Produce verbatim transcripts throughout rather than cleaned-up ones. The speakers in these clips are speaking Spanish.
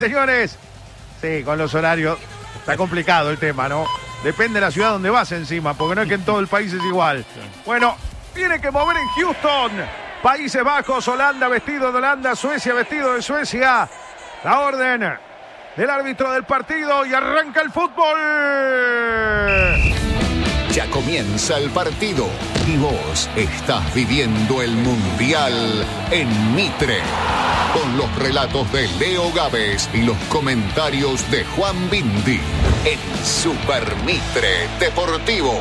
Señores, sí, con los horarios está complicado el tema, ¿no? Depende de la ciudad donde vas encima, porque no es que en todo el país es igual. Bueno, tiene que mover en Houston. Países Bajos, Holanda vestido de Holanda, Suecia vestido de Suecia. La orden del árbitro del partido y arranca el fútbol. Ya comienza el partido y vos estás viviendo el Mundial en Mitre. Con los relatos de Leo Gávez y los comentarios de Juan Bindi en Super Mitre Deportivo.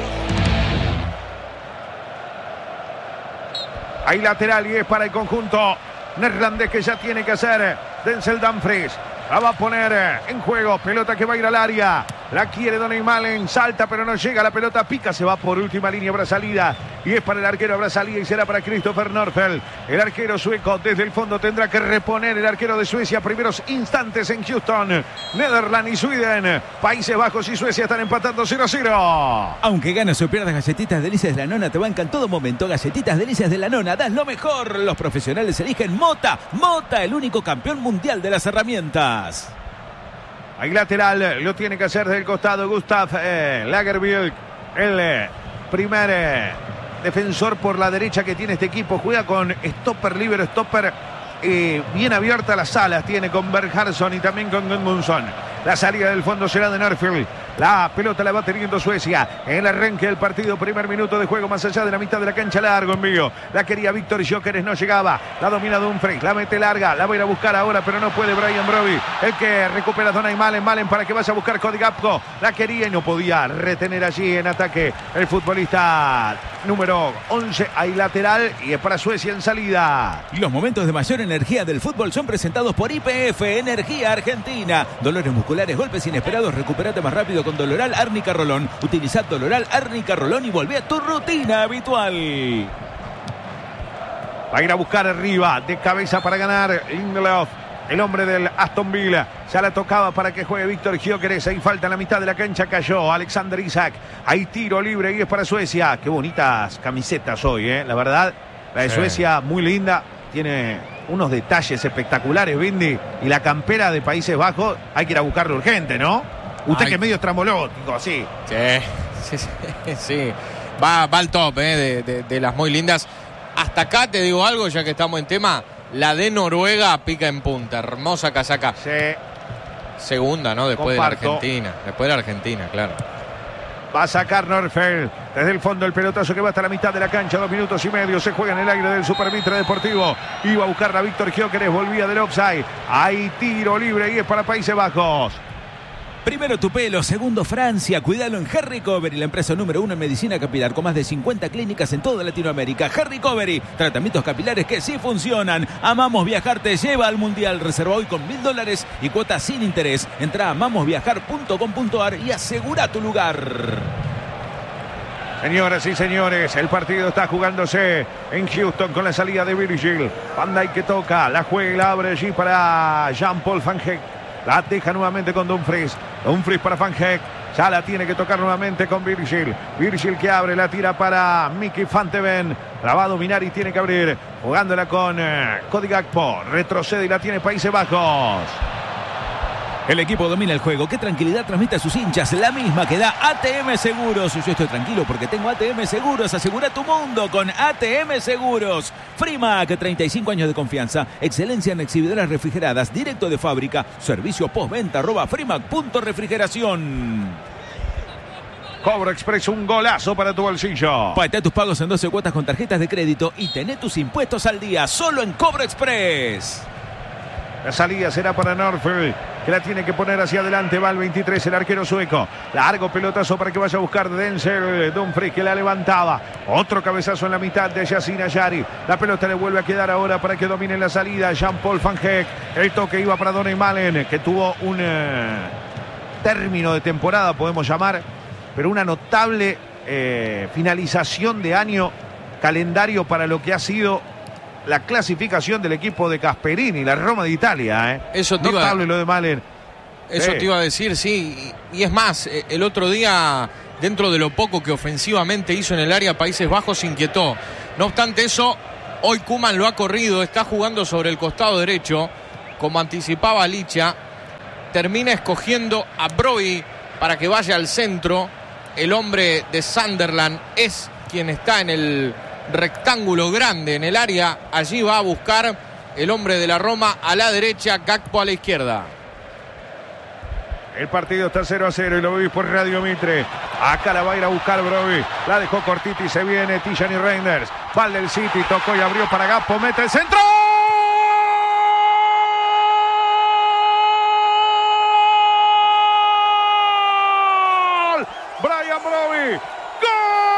Hay lateral y es para el conjunto neerlandés que ya tiene que hacer Denzel Dumfries. La va a poner en juego, pelota que va a ir al área. La quiere Donny Malen, salta pero no llega, la pelota pica, se va por última línea, habrá salida. Y es para el arquero, habrá salida y será para Christopher Norfeld. El arquero sueco desde el fondo tendrá que reponer el arquero de Suecia. Primeros instantes en Houston. Netherlands y Sweden. Países Bajos y Suecia están empatando cero a cero. Aunque ganas o pierdas, Galletitas Delicias de la Nona te bancan todo momento. Galletitas Delicias de la Nona, das lo mejor. Los profesionales eligen Mota. Mota, el único campeón mundial de las herramientas. Hay lateral, lo tiene que hacer del costado Gustav eh, Lagerbielke, el eh, primer eh, defensor por la derecha que tiene este equipo. Juega con stopper, libero, stopper, eh, bien abierta las alas, tiene con Bergharsson y también con Gudmundsson. La salida del fondo será de Norfield. La pelota la va teniendo Suecia. El arranque del partido, primer minuto de juego, más allá de la mitad de la cancha, largo envío. La quería Víctor Gyökeres, no llegaba. La domina Dumfries, la mete larga, la va a ir a buscar ahora, pero no puede Brian Brobbey. El que recupera Donny Malen, Malen para que vaya a buscar Cody Gakpo. La quería y no podía retener allí en ataque el futbolista número once. Hay lateral y es para Suecia en salida. Los momentos de mayor energía del fútbol son presentados por I P F, Energía Argentina. Dolores musculares, golpes inesperados, recuperate más rápido con Doloral Árnica Rolón. Utilizad Doloral Árnica Rolón y volvé a tu rutina habitual. Va a ir a buscar arriba, de cabeza para ganar Lindelof, el hombre del Aston Villa. Ya la tocaba para que juegue Víctor Gyökeres. Ahí falta en la mitad de la cancha, cayó Alexander Isak. Hay tiro libre y es para Suecia. Qué bonitas camisetas hoy, ¿eh? La verdad, la de sí. Suecia muy linda. Tiene unos detalles espectaculares, Bindi. Y la campera de Países Bajos hay que ir a buscarlo urgente, ¿no? Usted Ay. que es medio estrambótico, así. Sí, sí, sí, sí. Va, va al top, ¿eh? de, de, de las muy lindas. Hasta acá te digo algo, ya que estamos en tema. La de Noruega pica en punta. Hermosa casaca. Sí. Segunda, ¿no? Después Comparto. de la Argentina. Después de la Argentina, claro. Va a sacar Norfeld. Desde el fondo el pelotazo que va hasta la mitad de la cancha. Dos minutos y medio. Se juega en el aire del Super Mitre Deportivo. Iba a buscar a Víctor Gyökeres. Volvía del offside. Hay tiro libre y es para Países Bajos. Primero tu pelo, segundo Francia. Cuídalo en Hair Recovery, la empresa número uno en medicina capilar con más de cincuenta clínicas en toda Latinoamérica. Hair Recovery, tratamientos capilares que sí funcionan. Amamos Viajar te lleva al Mundial. Reserva hoy con mil dólares y cuotas sin interés. Entra a amamos viajar punto com punto a r y asegura tu lugar. Señoras y señores, el partido está jugándose en Houston con la salida de Virgil. Van Dijk que toca, la juega y la abre allí para Jean-Paul Van Heck. La deja nuevamente con Dumfries. Dumfries para Van Heck. Ya la tiene que tocar nuevamente con Virgil. Virgil que abre, la tira para Mickey Van de Ven. La va a dominar y tiene que abrir. Jugándola con eh, Cody Gakpo. Retrocede y la tiene Países Bajos. El equipo domina el juego. ¿Qué tranquilidad transmite a sus hinchas? La misma que da A T M Seguros. Yo estoy tranquilo porque tengo A T M Seguros. Asegura tu mundo con A T M Seguros. Frimac, treinta y cinco años de confianza. Excelencia en exhibidoras refrigeradas. Directo de fábrica. Servicio postventa arroba frimac punto refrigeración. Cobro Express, un golazo para tu bolsillo. Patea tus pagos en doce cuotas con tarjetas de crédito y tené tus impuestos al día. Solo en Cobro Express. La salida será para Norfield, que la tiene que poner hacia adelante. Va el veintitrés, el arquero sueco. Largo pelotazo para que vaya a buscar Denzel Dumfries, que la levantaba. Otro cabezazo en la mitad de Yassine Ayari. La pelota le vuelve a quedar ahora para que domine la salida Jean-Paul Van Heck. El toque iba para Donny Malen, que tuvo un eh, término de temporada, podemos llamar, pero una notable eh, finalización de año, calendario para lo que ha sido la clasificación del equipo de Gasperini, la Roma de Italia, ¿eh? Eso te notable iba, lo de Malen. Eso sí. te iba a decir, sí. Y, y es más, el otro día, dentro de lo poco que ofensivamente hizo en el área, Países Bajos inquietó. No obstante eso, hoy Koeman lo ha corrido, está jugando sobre el costado derecho, como anticipaba Licha. termina escogiendo a Brobbey para que vaya al centro. El hombre de Sunderland es quien está en el rectángulo grande en el área. Allí va a buscar el hombre de la Roma a la derecha, Gakpo a la izquierda. El partido está cero a cero y lo vivís por Radio Mitre. Acá la va a ir a buscar Brobbey. La dejó cortita y se viene Tijani Reinders. Va del City, tocó y abrió para Gakpo, mete el centro.